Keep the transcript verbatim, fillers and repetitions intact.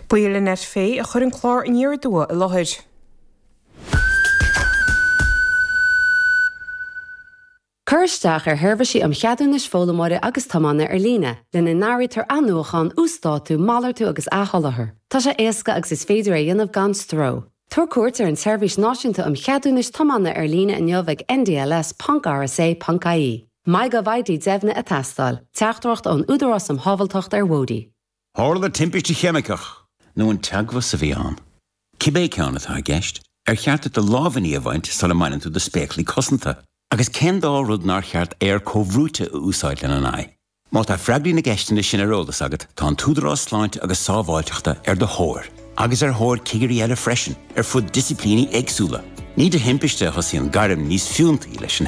Buile net fé a chur an chlár in dhear dua a lohuid. Cursteach ar hervasi am cheadúnis fólamóide agus tamanna ar lína, den in náritar anúchan ústátu malartu agus áhallathair. Tá sé éasca agus is féidir a dionmh gan stró. Tuair cuairt ar an seirbhís náisiúnta am cheadúnis tamanna ar lína in neomhaigh N D L S R S A Pancaí. Mai go bhaidí deimhna a tastal, teachtracht an údarás am habaltocht ar Wódi. Hála timpiste cheamicach, nó an teagha sa bhí an. Cibé ceanna tá gceist, ar cheartta de láhaní a bhaint sal mainan tú de spéclaí cosanta. Agus cén dá rud nar cheart ar cóhrúte úsáid lena nai. Má tá freaglí na gceistena sin arólas agat, tá an túdarás sláint agus sábháilteachta ar do thóir. Agus ar thóir cigarí eile freisin, ar fud disciplíní agsúla. Ní de himpiste chus í an garim níos fiúntaí leis an